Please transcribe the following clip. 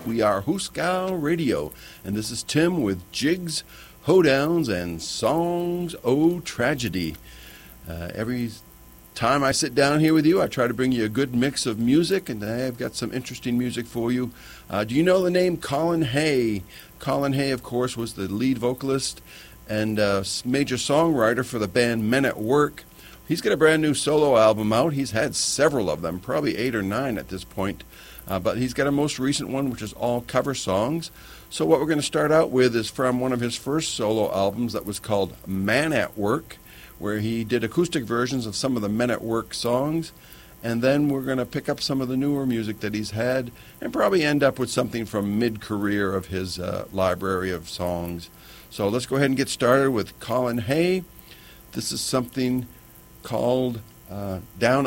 We are Hooskow Radio, and this is Tim with Jigs, Hoedowns, and Songs O Tragedy. Every time I sit down here with you, I try to bring you a good mix of music, and I've got some interesting music for you. Do you know the name Colin Hay? Colin Hay, of course, was the lead vocalist and major songwriter for the band Men at Work. He's got a brand new solo album out. He's had several of them, probably 8 or 9 at this point. But he's got a most recent one, which is all cover songs. So what we're going to start out with is from one of his first solo albums that was called Man at Work, where he did acoustic versions of some of the Men at Work songs. And then we're going to pick up some of the newer music that he's had and probably end up with something from mid-career of his library of songs. So let's go ahead and get started with Colin Hay. This is something called Down